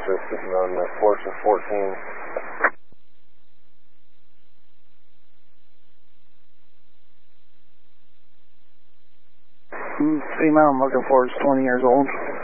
officer sitting on the porch of 14. Female I'm looking for is 20 years old.